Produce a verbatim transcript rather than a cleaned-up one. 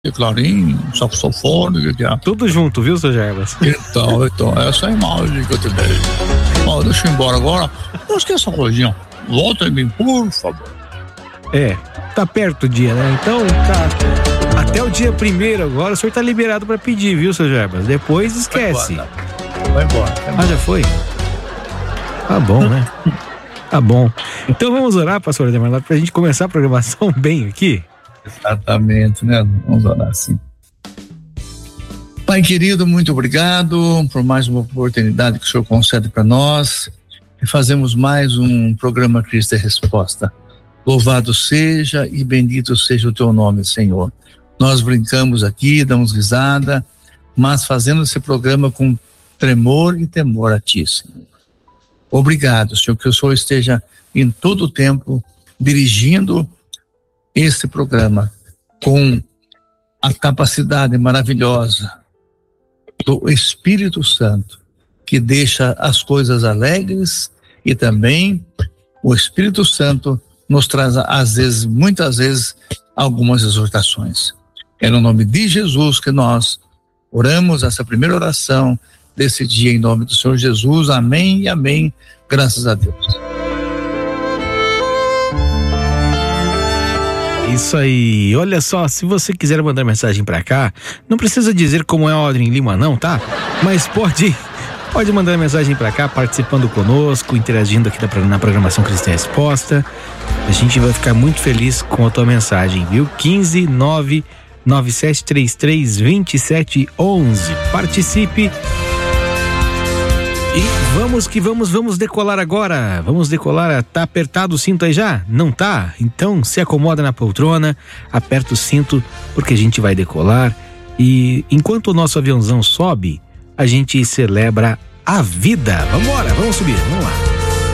clarim, saxofone, que é. Tudo junto, viu, seu Jarbas? Então, então, essa é a imagem que eu te dei. Ó, deixa eu ir embora agora. Não esqueça a coisinha. Volta em mim, por favor. É, tá perto o dia, né? Então, tá. Até o dia primeiro agora, o senhor tá liberado pra pedir, viu, seu Jarbas? Depois esquece. Vai embora. Vai embora. Ah, já foi? Tá bom, né? Tá bom. Então vamos orar, pastor Ademar, pra gente começar a programação bem aqui? Exatamente, né? Vamos orar assim. Pai querido, muito obrigado por mais uma oportunidade que o Senhor concede para nós e fazemos mais um programa Cristo é Resposta. Louvado seja e bendito seja o teu nome, Senhor. Nós brincamos aqui, damos risada, mas fazendo esse programa com tremor e temor a ti, Senhor. Obrigado, Senhor, que o Senhor esteja em todo o tempo dirigindo este programa com a capacidade maravilhosa do Espírito Santo, que deixa as coisas alegres, e também o Espírito Santo nos traz, às vezes, muitas vezes, algumas exortações. É no nome de Jesus que nós oramos essa primeira oração desse dia, em nome do Senhor Jesus. Amém e amém. Graças a Deus. Isso aí, olha só, se você quiser mandar mensagem pra cá, não precisa dizer como é a Ordem Lima não, tá? Mas pode, pode mandar mensagem pra cá, participando conosco, interagindo aqui na programação Cristo em Resposta. A gente vai ficar muito feliz com a tua mensagem, viu? quinze nove nove sete três três dois sete um um. Participe. E vamos que vamos, vamos decolar agora, vamos decolar. Tá apertado o cinto aí já? Não tá? Então se acomoda na poltrona, aperta o cinto, porque a gente vai decolar. E enquanto o nosso aviãozão sobe, a gente celebra a vida. Vambora, vamos subir, vamos lá.